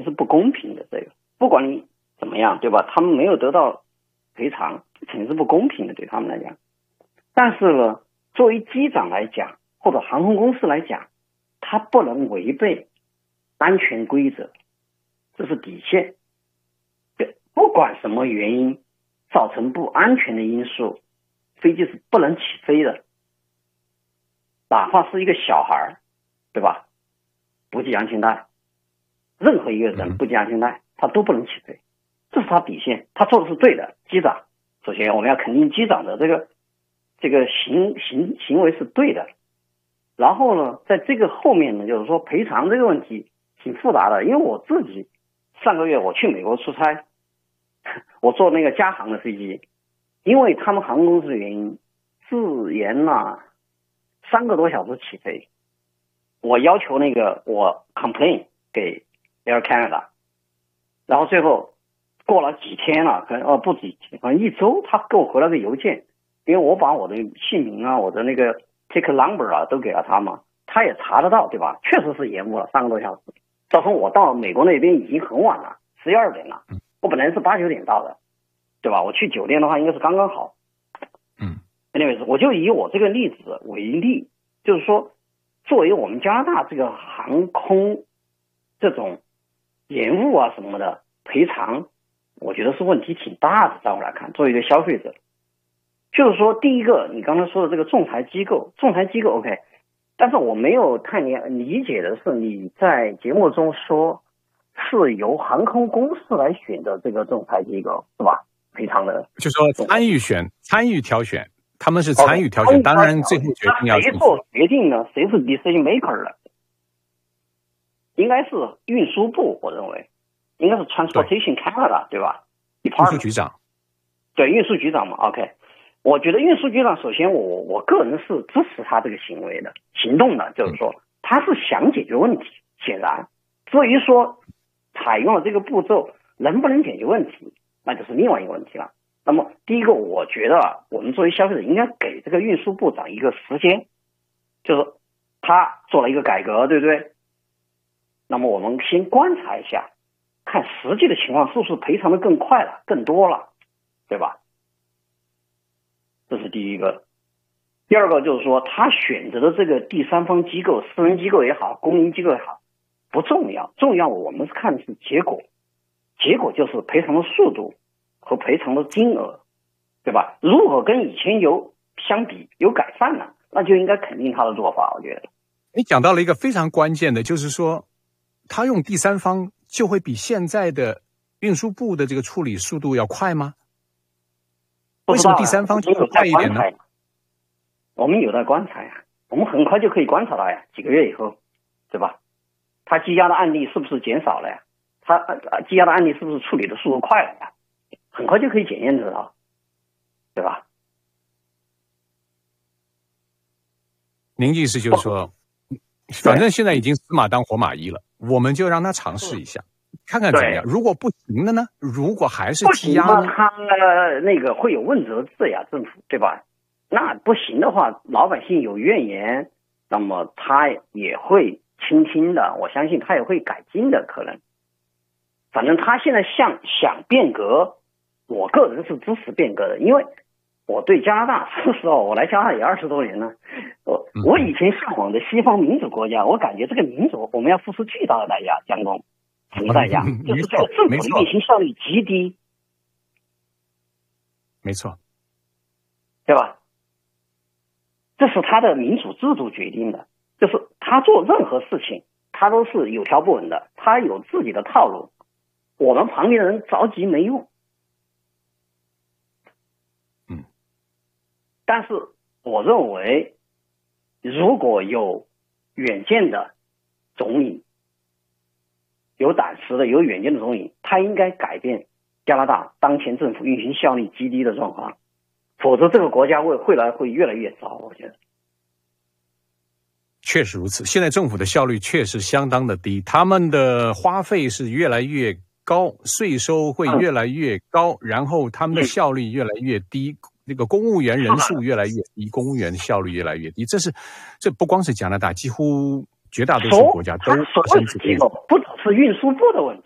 是不公平的。这个不管你怎么样，对吧？他们没有得到赔偿，肯定是不公平的，对他们来讲。但是呢，作为机长来讲，或者航空公司来讲，他不能违背安全规则，这是底线。不管什么原因造成不安全的因素，飞机是不能起飞的。哪怕是一个小孩，对吧？不系安全带，任何一个人不系安全带，他都不能起飞，这是他底线，他做的是对的。机长，首先我们要肯定机长的这个行为是对的。然后呢，在这个后面呢，就是说赔偿这个问题挺复杂的，因为我自己上个月我去美国出差，我坐那个加航的飞机，因为他们航空公司的原因，自延了3个多小时起飞。我要求我 complain 给 Air Canada， 然后最后过了几天了，可能不止几天，可能1周，他给我回了个邮件，因为我把我的姓名啊，我的那个 ticket number 啊都给了他嘛，他也查得到，对吧？确实是延误了3个多小时。造成我到美国那边已经很晚了，12点了。我本来是8、9点到的，对吧？我去酒店的话应该是刚刚好。anyways， 我就以我这个例子为例，就是说，作为我们加拿大这个航空这种延误啊什么的赔偿，我觉得是问题挺大的。在我来看，作为一个消费者，就是说，第一个，你刚才说的这个仲裁机构 OK， 但是我没有太理解的是，你在节目中说是由航空公司来选的这个仲裁机构，是吧？赔偿的， 就说参与挑选。他们是参与挑选，当然最后决定要谁做决定呢？谁是 decision maker 的？应该是运输部，我认为应该是 Transportation Canada， 对吧？ 运输局长。 对，运输局长嘛。OK， 我觉得运输局长首先我个人是支持他这个行动的，就是说他是想解决问题，显然。至于说采用了这个步骤能不能解决问题，那就是另外一个问题了。那么第一个，我觉得我们作为消费者应该给这个运输部长一个时间，就是他做了一个改革，对不对？那么我们先观察一下，看实际的情况是不是赔偿的更快了、更多了，对吧？这是第一个。第二个就是说，他选择的这个第三方机构，私人机构也好，公营机构也好，不重要，重要我们是看的是结果，结果就是赔偿的速度和赔偿的金额，对吧？如果跟以前相比有改善了，那就应该肯定他的做法。我觉得你讲到了一个非常关键的，就是说他用第三方就会比现在的运输部的这个处理速度要快吗？为什么第三方就会快一点呢？ 我们有待观察呀，我们很快就可以观察到呀，几个月以后，对吧？他积压的案例是不是减少了呀？他积压的案例是不是处理的速度快了呀？很快就可以检验得到，对吧？ 您意思就是说，反正现在已经死马当活马医了，我们就让他尝试一下，看看怎么样。如果不行的呢？如果还是积压呢？ 他会有问责制呀，政府，对吧？那不行的话，老百姓有怨言，那么他也会倾听的，我相信他也会改进的，可能。反正他现在想变革，我个人是支持变革的，因为我对加拿大，说实话，我来加拿大也20多年了。我以前向往的西方民主国家，我感觉这个民主我们要付出巨大的代价，江工，什么代价？就是这个政府的运行效率极低， 没错， 对吧？这是他的民主制度决定的，就是他做任何事情，他都是有条不紊的，他有自己的套路，我们旁边的人着急没用。但是我认为，如果有远见的总理，有胆识的、有远见的总理，他应该改变加拿大当前政府运行效率极低的状况，否则这个国家会越来越糟。我觉得确实如此，现在政府的效率确实相当的低，他们的花费是越来越高，税收会越来越高，然后他们的效率越来越低。那个公务员人数越来越低，公务员的效率越来越低，这不光是加拿大，几乎绝大多数国家都发生这个。 不只是运输部的问题，